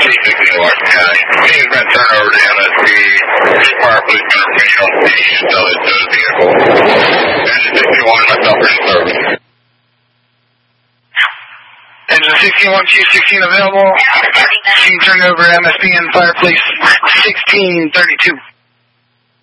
C16 Washington County. He's been turned over to MSP. Fire police information on the vehicle. Engine 61 and myself are in service. Engine 61, Q16 available. You can turn over MSP and Fire Police 1632.